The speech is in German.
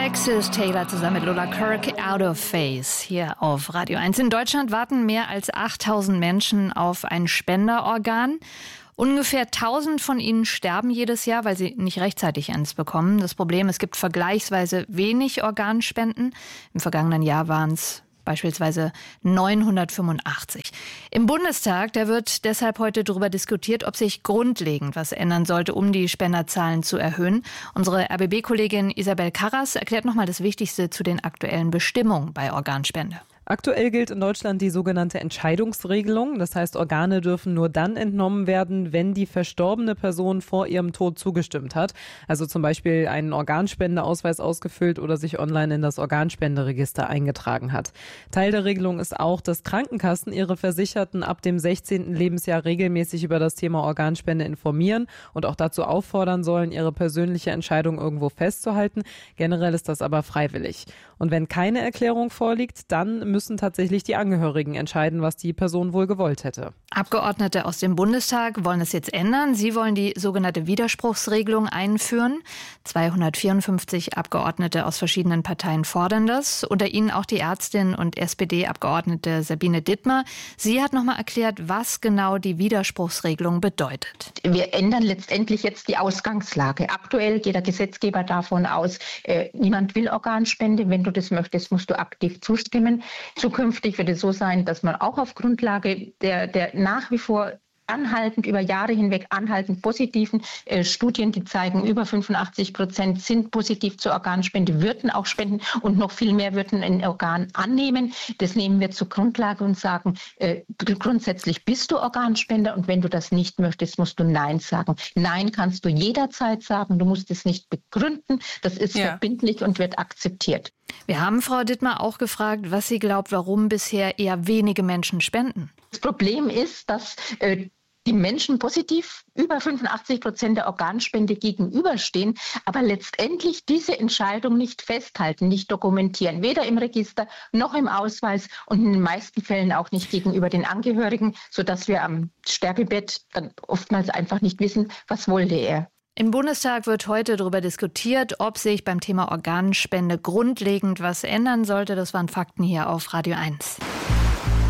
Alexis Taylor zusammen mit Lola Kirk, Out of Phase, hier auf Radio 1. In Deutschland warten mehr als 8000 Menschen auf ein Spenderorgan. Ungefähr 1000 von ihnen sterben jedes Jahr, weil sie nicht rechtzeitig eins bekommen. Das Problem, es gibt vergleichsweise wenig Organspenden. Im vergangenen Jahr waren es beispielsweise 985. Im Bundestag, da wird deshalb heute darüber diskutiert, ob sich grundlegend was ändern sollte, um die Spenderzahlen zu erhöhen. Unsere RBB-Kollegin Isabel Karras erklärt nochmal das Wichtigste zu den aktuellen Bestimmungen bei Organspende. Aktuell gilt in Deutschland die sogenannte Entscheidungsregelung. Das heißt, Organe dürfen nur dann entnommen werden, wenn die verstorbene Person vor ihrem Tod zugestimmt hat. Also zum Beispiel einen Organspendeausweis ausgefüllt oder sich online in das Organspenderegister eingetragen hat. Teil der Regelung ist auch, dass Krankenkassen ihre Versicherten ab dem 16. Lebensjahr regelmäßig über das Thema Organspende informieren und auch dazu auffordern sollen, ihre persönliche Entscheidung irgendwo festzuhalten. Generell ist das aber freiwillig. Und wenn keine Erklärung vorliegt, dann müssen tatsächlich die Angehörigen entscheiden, was die Person wohl gewollt hätte. Abgeordnete aus dem Bundestag wollen es jetzt ändern. Sie wollen die sogenannte Widerspruchsregelung einführen. 254 Abgeordnete aus verschiedenen Parteien fordern das. Unter ihnen auch die Ärztin und SPD-Abgeordnete Sabine Dittmer. Sie hat nochmal erklärt, was genau die Widerspruchsregelung bedeutet. Wir ändern letztendlich jetzt die Ausgangslage. Aktuell geht der Gesetzgeber davon aus, niemand will Organspende. Wenn du das möchtest, musst du aktiv zustimmen. Zukünftig wird es so sein, dass man auch auf Grundlage der nach wie vor über Jahre hinweg anhaltend positiven Studien, die zeigen, über 85% sind positiv zur Organspende, würden auch spenden und noch viel mehr würden ein Organ annehmen. Das nehmen wir zur Grundlage und sagen, grundsätzlich bist du Organspender und wenn du das nicht möchtest, musst du Nein sagen. Nein kannst du jederzeit sagen, du musst es nicht begründen, das ist verbindlich und wird akzeptiert. Wir haben Frau Dittmer auch gefragt, was sie glaubt, warum bisher eher wenige Menschen spenden. Das Problem ist, dass die Menschen positiv über 85% der Organspende gegenüberstehen, aber letztendlich diese Entscheidung nicht festhalten, nicht dokumentieren, weder im Register noch im Ausweis und in den meisten Fällen auch nicht gegenüber den Angehörigen, sodass wir am Sterbebett dann oftmals einfach nicht wissen, was wollte er. Im Bundestag wird heute darüber diskutiert, ob sich beim Thema Organspende grundlegend was ändern sollte. Das waren Fakten hier auf Radio 1.